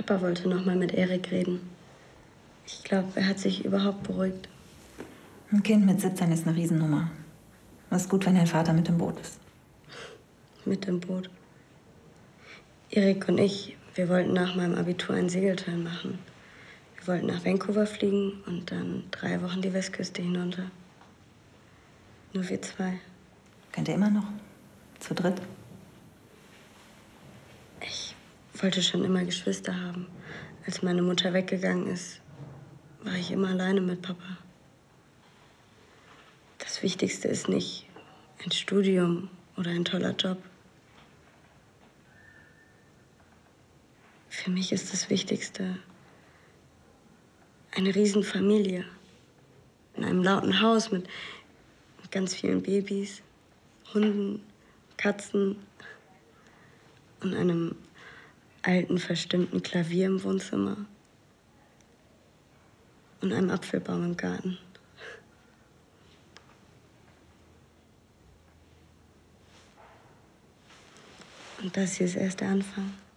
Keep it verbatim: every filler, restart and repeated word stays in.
Papa wollte noch mal mit Erik reden. Ich glaube, er hat sich überhaupt beruhigt. Ein Kind mit siebzehn ist eine Riesennummer. Es ist gut, wenn dein Vater mit im Boot ist. Mit im Boot. Erik und ich, wir wollten nach meinem Abitur einen Segelschein machen. Wir wollten nach Vancouver fliegen und dann drei Wochen die Westküste hinunter. Nur wir zwei. Könnt ihr immer noch? Zu dritt? Ich wollte schon immer Geschwister haben. Als meine Mutter weggegangen ist, war ich immer alleine mit Papa. Das Wichtigste ist nicht ein Studium oder ein toller Job. Für mich ist das Wichtigste eine Riesenfamilie. In einem lauten Haus mit, mit ganz vielen Babys, Hunden, Katzen und einem alten, verstimmten Klavier im Wohnzimmer und einem Apfelbaum im Garten. Und das hier ist erst der Anfang.